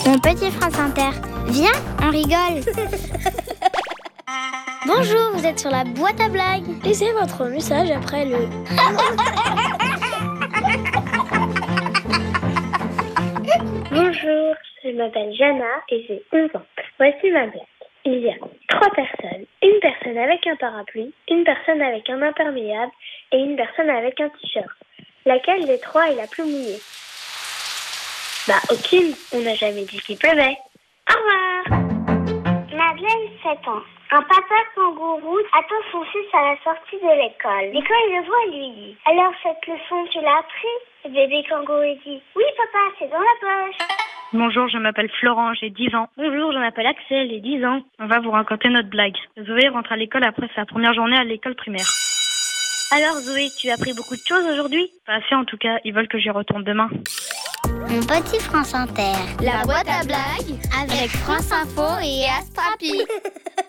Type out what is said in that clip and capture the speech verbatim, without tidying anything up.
Mon petit France Inter, viens, on rigole. Bonjour, vous êtes sur la boîte à blagues. Laissez votre message après le... Bonjour, je m'appelle Jana et j'ai onze ans. Voici ma blague. Il y a trois personnes. Une personne avec un parapluie, une personne avec un imperméable et une personne avec un t-shirt. Laquelle des trois est la plus mouillée? Bah aucune, on n'a jamais dit qu'il pleuvait. Au revoir. Madeleine, sept ans. Un papa kangourou attend son fils à la sortie de l'école. Et quand il le voit, il lui dit: alors cette leçon, tu l'as appris? Le bébé kangourou dit: oui papa, c'est dans la poche. Bonjour, je m'appelle Florent, j'ai dix ans. Bonjour, je m'appelle Axel, j'ai dix ans. On va vous raconter notre blague. Zoé rentre à l'école après sa première journée à l'école primaire. Alors Zoé, tu as appris beaucoup de choses aujourd'hui? Pas assez en tout cas, ils veulent que j'y retourne demain. Mon petit France Inter, La boîte à blagues avec France Info et Astrapi.